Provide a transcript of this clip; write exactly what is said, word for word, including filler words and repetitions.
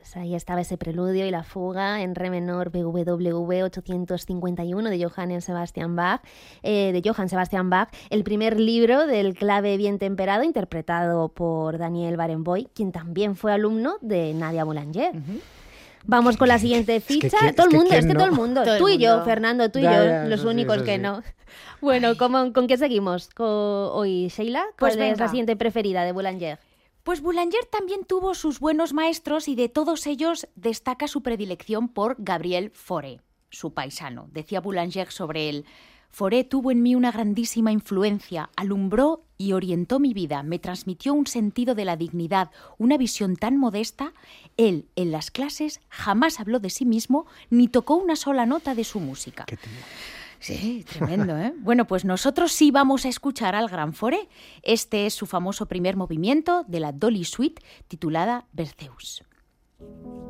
Pues ahí estaba ese preludio y la fuga en re menor B W V ochocientos cincuenta y uno de Johann Sebastian Bach, eh, de Johann Sebastian Bach, el primer libro del clave bien temperado interpretado por Daniel Barenboim, quien también fue alumno de Nadia Boulanger. Uh-huh. Vamos con la siguiente ficha. Es que, que, todo el mundo, es que, es que no. todo el mundo. Todo tú el y mundo. yo, Fernando, tú y ya, yo, ya, los únicos sí, que sí. no. Bueno, ¿con, ¿con qué seguimos? ¿Con, hoy, Sheila? ¿Cuál pues es la siguiente preferida de Boulanger? Pues Boulanger también tuvo sus buenos maestros y de todos ellos destaca su predilección por Gabriel Fauré, su paisano. Decía Boulanger sobre él: Fauré tuvo en mí una grandísima influencia, alumbró y orientó mi vida, me transmitió un sentido de la dignidad, una visión tan modesta. Él, en las clases, jamás habló de sí mismo ni tocó una sola nota de su música. ¿Qué tío? Sí, tremendo, ¿eh? Bueno, pues nosotros sí vamos a escuchar al gran Fauré. Este es su famoso primer movimiento de la Dolly Suite, titulada Berceuse.